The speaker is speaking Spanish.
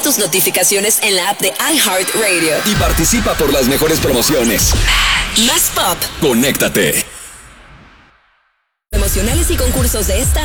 tus notificaciones en la app de iHeartRadio. Y participa por las mejores promociones. Más pop. Conéctate. Emocionales y concursos de esta